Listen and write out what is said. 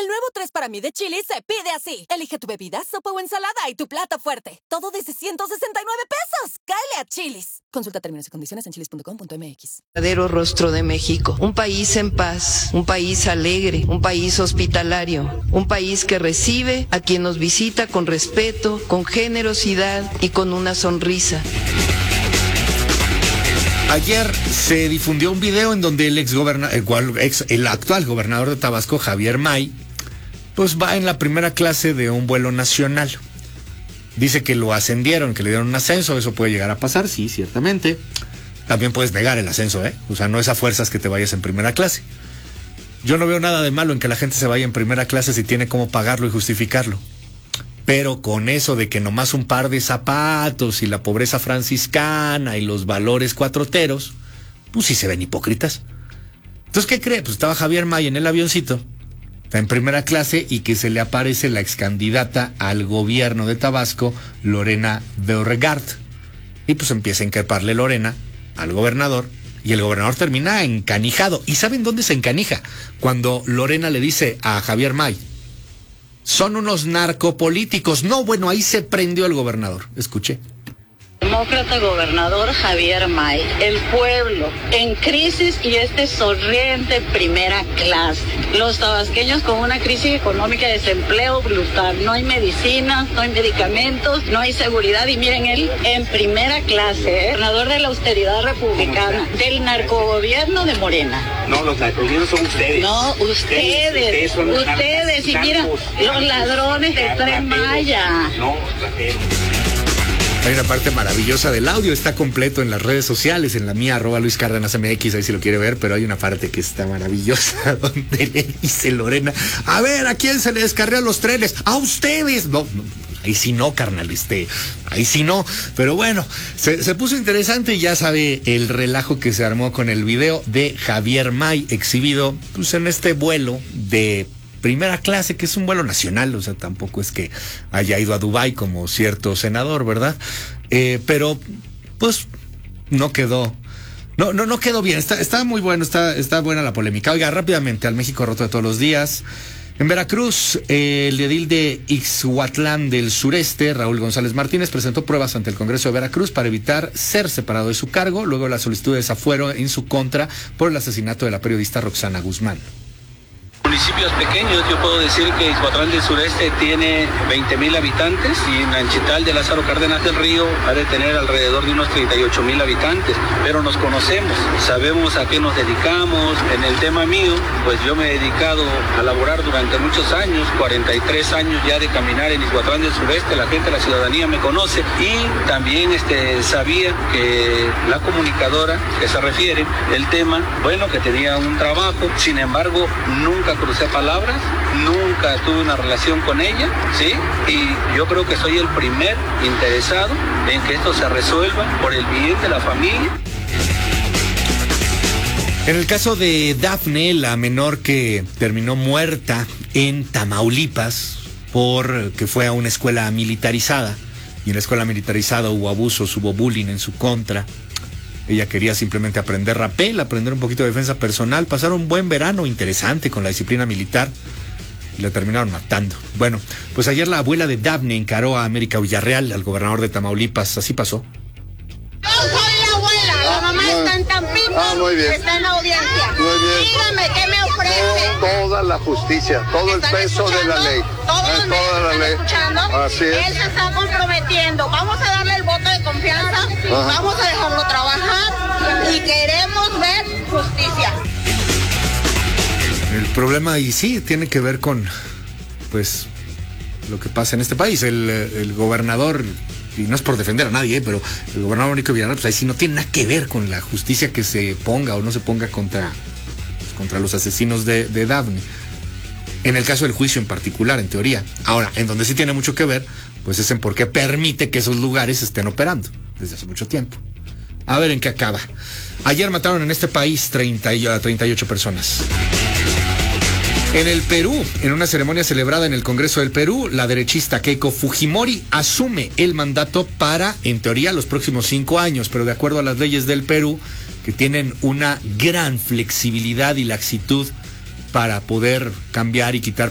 El nuevo 3 para mí de Chili's se pide así. Elige tu bebida, sopa o ensalada y tu plato fuerte. Todo desde 169 pesos. ¡Cáele a Chili's! Consulta términos y condiciones en chili's.com.mx. Verdadero rostro de México. Un país en paz, un país alegre, un país hospitalario, un país que recibe a quien nos visita con respeto, con generosidad y con una sonrisa. Ayer se difundió un video en donde el actual gobernador de Tabasco, Javier May, pues va en la primera clase de un vuelo nacional. Dice que lo ascendieron, que le dieron un ascenso. Eso puede llegar a pasar, sí, ciertamente. También puedes negar el ascenso, O sea, no es a fuerzas que te vayas en primera clase. Yo no veo nada de malo en que la gente se vaya en primera clase si tiene cómo pagarlo y justificarlo. Pero con eso de que nomás un par de zapatos y la pobreza franciscana y los valores cuatroteros, pues sí se ven hipócritas. Entonces, ¿qué cree? Pues estaba Javier May en el avioncito, está en primera clase, y que se le aparece la excandidata al gobierno de Tabasco, Lorena Beauregard. Y pues empieza a increparle Lorena al gobernador, y el gobernador termina encanijado. ¿Y saben dónde se encanija? Cuando Lorena le dice a Javier May: son unos narcopolíticos. No, bueno, ahí se prendió el gobernador. Escuché. Demócrata gobernador Javier May, el pueblo en crisis y sonriente primera clase. Los tabasqueños con una crisis económica de desempleo brutal. No hay medicinas, no hay medicamentos, no hay seguridad. Y miren, él en primera clase, gobernador de la austeridad republicana, del narcogobierno de Morena. No, los narcogobiernos son ustedes. No, ustedes. Y mira, los ladrones del Tren Maya. No, rateros. Hay una parte maravillosa del audio, está completo en las redes sociales, en la mía, @LuisCárdenasMX, ahí si lo quiere ver, pero hay una parte que está maravillosa, donde le dice Lorena: a ver, ¿a quién se le descarrían los trenes? ¡A ustedes! No, ahí sí no, carnal, ahí sí no. Pero bueno, se puso interesante, y ya sabe el relajo que se armó con el video de Javier May, exhibido pues en este vuelo de primera clase, que es un vuelo nacional. O sea, tampoco es que haya ido a Dubái como cierto senador, ¿verdad? Pero pues no quedó bien. Está muy bueno, está buena la polémica. Oiga, rápidamente, al México roto de todos los días. En Veracruz, el edil de Ixhuatlán del Sureste, Raúl González Martínez, presentó pruebas ante el Congreso de Veracruz para evitar ser separado de su cargo, luego de la solicitud de desafuero en su contra por el asesinato de la periodista Roxana Guzmán. Municipios pequeños, yo puedo decir que Ixhuatlán del Sureste tiene 20,000 habitantes, y Nanchital de Lázaro Cárdenas del Río ha de tener alrededor de unos 38,000 habitantes, pero nos conocemos, sabemos a qué nos dedicamos. En el tema mío, pues yo me he dedicado a laborar durante muchos años, 43 años ya de caminar en Ixhuatlán del Sureste. La gente, la ciudadanía me conoce, y también sabía que la comunicadora que se refiere, el tema, bueno, que tenía un trabajo. Sin embargo, nunca crucé palabras, nunca tuve una relación con ella, ¿sí? Y yo creo que soy el primer interesado en que esto se resuelva por el bien de la familia. En el caso de Dafne, la menor que terminó muerta en Tamaulipas porque fue a una escuela militarizada, y en la escuela militarizada hubo abusos, hubo bullying en su contra. Ella quería simplemente aprender rapel, aprender un poquito de defensa personal, pasar un buen verano interesante con la disciplina militar, y la terminaron matando. Bueno, pues ayer la abuela de Dafne encaró a América Villarreal, al gobernador de Tamaulipas. Así pasó. Yo soy la abuela, la mamá está en Tampico, muy bien. está en audiencia. Muy bien. Dígame, ¿qué me ofrece? Toda la justicia, todo el peso de la ley. Todos toda la ley. Escuchando. Así es. Él se está comprometiendo. Vamos a darle el voto de confianza, vamos a dejarlo trabajar, y queremos ver justicia. El problema, y sí, tiene que ver con, pues, lo que pasa en este país. El gobernador, y no es por defender a nadie, pero el gobernador Américo Villarreal, pues ahí sí no tiene nada que ver con la justicia que se ponga o no se ponga contra los asesinos de Dafne. En el caso del juicio en particular, en teoría. Ahora, en donde sí tiene mucho que ver, pues es en por qué permite que esos lugares estén operando desde hace mucho tiempo. A ver en qué acaba. Ayer mataron en este país 38 personas. En el Perú, en una ceremonia celebrada en el Congreso del Perú, la derechista Keiko Fujimori asume el mandato para, en teoría, los próximos 5 años, pero de acuerdo a las leyes del Perú, que tienen una gran flexibilidad y laxitud para poder cambiar y quitar